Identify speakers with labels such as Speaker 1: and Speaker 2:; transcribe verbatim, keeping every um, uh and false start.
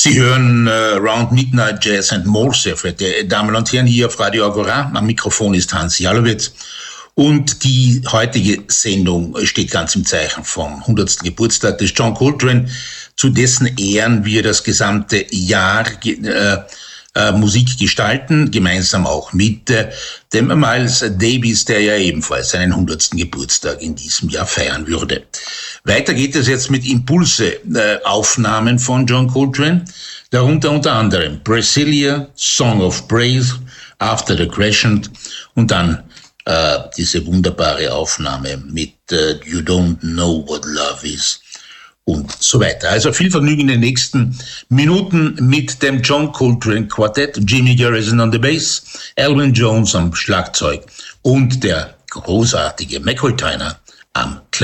Speaker 1: Sie hören äh, Round Midnight Jazz and More, sehr verehrte Damen und Herren, hier auf Radio Agora. Am Mikrofon ist Hans Jalowitz. Und die heutige Sendung steht ganz im Zeichen vom hundertsten Geburtstag des John Coltrane, zu dessen Ehren wir das gesamte Jahr äh, äh, Musik gestalten, gemeinsam auch mit äh, dem Miles Davis, der ja ebenfalls seinen hundertsten Geburtstag in diesem Jahr feiern würde. Weiter geht es jetzt mit Impulse-Aufnahmen äh, von John Coltrane, darunter unter anderem Brasilia, Song of Praise, After the Crescent und dann äh, diese wunderbare Aufnahme mit äh, You Don't Know What Love Is und so weiter. Also viel Vergnügen in den nächsten Minuten mit dem John Coltrane Quartett, Jimmy Garrison on the Bass, Elvin Jones am Schlagzeug und der großartige McCoy Tyner am Klavier.